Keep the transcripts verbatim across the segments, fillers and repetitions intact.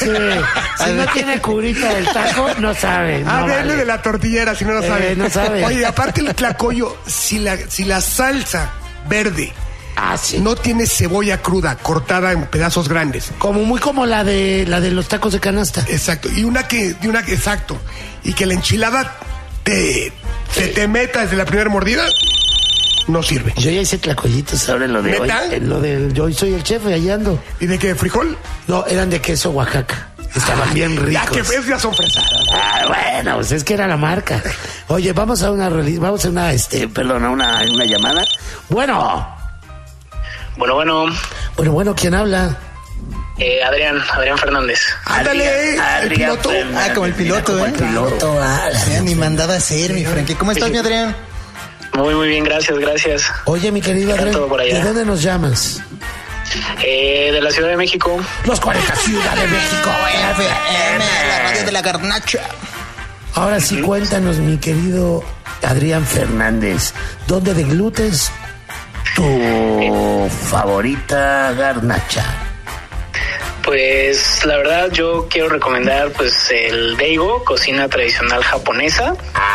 Sí, si no tiene curita del taco, no sabe. No Ah, vale. vele de la tortillera, si no lo Eh, sabe. no sabe. Oye, aparte el tlacoyo, si la, si la salsa verde Ah, sí. no tiene cebolla cruda, cortada en pedazos grandes. Como muy como la de la de los tacos de canasta. Exacto. Y una que, y una que, exacto. Y que la enchilada te, te, te meta desde la primera mordida, no sirve. Yo ya hice tlacoyitos ahora en lo de hoy. ¿Neta? En lo de yo hoy soy el chef y allá ando. ¿Y de qué? ¿Frijol? No, eran de queso Oaxaca. Estaban bien ricos. Ya que ves, ya son fresadas. Ah, bueno, pues es que era la marca. Oye, vamos a una reli- vamos a una, este, perdón, a una, una llamada. Bueno. Bueno, bueno, Bueno, bueno, ¿quién habla? eh, Adrián, Adrián Fernández. Ándale, el piloto. Ah, como el piloto, Mira, ¿eh? como el piloto, ah, la- Ya ni mandado a hacer, mi Frankie. ¿Cómo estás, mi Adrián? Muy, muy bien, gracias, gracias. Oye, mi querido ¿Qué tal Adrián, todo por allá? ¿de dónde nos llamas? Eh, de la Ciudad de México. Los cuarenta Ciudad de México. F M, la radio de la garnacha. Ahora sí, cuéntanos, mi querido Adrián Fernández, ¿dónde deglutes tu favorita garnacha? Pues la verdad yo quiero recomendar pues el Daigo, cocina tradicional japonesa.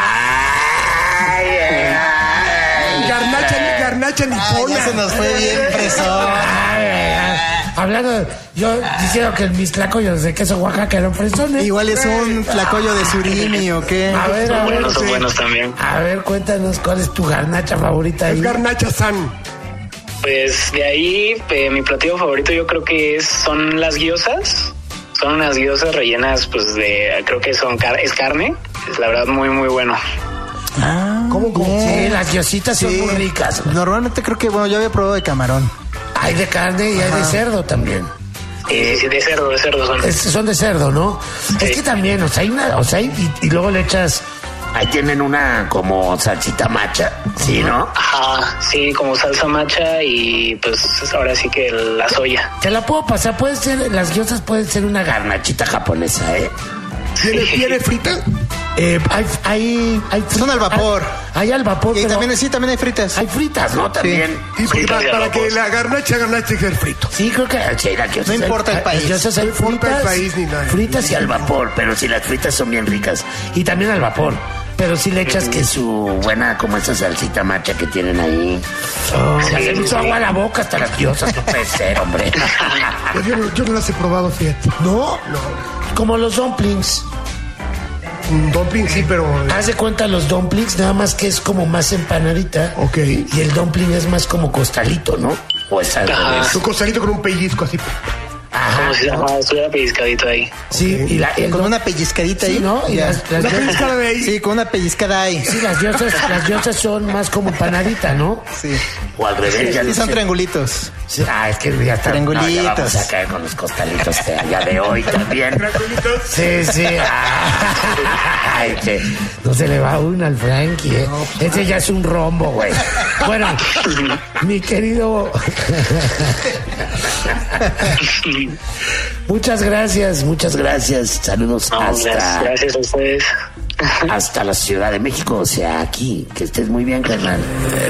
Garnacha, garnacha Ah, nipona. ya se nos fue bien fresón. Ay, ay, ay. Hablando, yo diciendo que mis tlacoyos de queso Oaxaca eran fresones. Igual es un tlacoyo de surimi o qué. A ver, a Son ver, buenos, son sí. buenos también. A ver, cuéntanos cuál es tu garnacha favorita ahí. Es garnacha san. Pues de ahí eh, mi platillo favorito yo creo que es, son las gyozas. Son unas gyozas rellenas pues de, creo que son car- es carne. Es la verdad muy muy bueno. Ah, ¿Cómo, cómo? bien. Sí, las gyositas son Sí. muy ricas. Normalmente creo que, bueno, yo había probado de camarón. Hay de carne y hay de cerdo también. Sí, sí, sí, de cerdo, de cerdo son. Es- son de cerdo, ¿no? Es que también, o sea, hay una, o sea, hay- y, y luego le echas, ahí tienen una como salsita macha, ¿sí, no? Ajá, sí, como salsa macha y pues ahora sí que la soya. Te la puedo pasar, puede ser, las gyozas pueden ser una garnachita japonesa, ¿eh? ¿Tiene, ¿tiene frita? Eh, hay, hay, hay Son al vapor. Hay, hay al vapor, Y pero también, sí, también hay fritas. hay fritas, ¿no? También. Y Fritas para, de para arroz. que la garnacha, garnacha tiene que ser frito. Sí, creo que sí, las gyozas No hay- importa el hay- país. Las gyozas hay No importa el fritas, país ni nada. fritas y al vapor, pero sí, las fritas son bien ricas. Y también al vapor. Pero si le echas que su buena, como esa salsita macha que tienen ahí. Oh, se hace mucho agua a la boca hasta las gyozas, no puede ser, hombre. Yo, yo no- yo no las he probado, fíjate. ¿No? Como los dumplings. Un dumpling sí, pero... Haz de cuenta los dumplings, nada más que es como más empanadita. Ok. Y el dumpling es más como costalito, ¿no? O es al Ajá. revés. Un costalito con un pellizco así. Ajá. Como si ajá, estuviera pellizcadito ahí. Sí, y la, el Con dum- una pellizcadita Sí, ahí. ¿no? Y Ya. las, las La gyozas- pellizcada de ahí. Sí, con una pellizcada ahí. sí, las gyozas, las gyozas son más como empanadita, ¿no? Sí. O al revés, ya Sí, no son sé. triangulitos. Sí, ah, es que ya está. Triangulitos. No, ya vamos a caer con los costalitos de allá de hoy también. Sí, sí. Ay, que no se le va una al Frankie, ¿eh? Ese ya es un rombo, güey. Bueno, mi querido. Muchas gracias, muchas gracias. Saludos No, gracias, hasta, gracias a ustedes. hasta la Ciudad de México, o sea, aquí. Que estés muy bien, carnal.